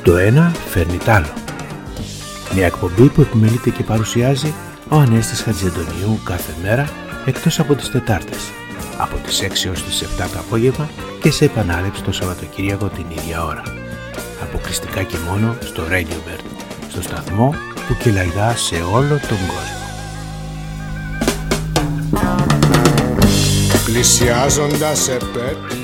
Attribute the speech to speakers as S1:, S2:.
S1: Το ένα φέρνει τ' άλλο. Μια εκπομπή που επιμελείται και παρουσιάζει ο Ανέστης Χατζηαντονίου κάθε μέρα, εκτός από τις Τετάρτες, από τις 6 έως τις 7 το απόγευμα και σε επανάληψη το Σαββατοκύριακο την ίδια ώρα. Αποκλειστικά και μόνο στο Radio Bird, στο σταθμό που κελαϊδά σε όλο τον κόσμο.
S2: Πλησιάζοντας επέτειο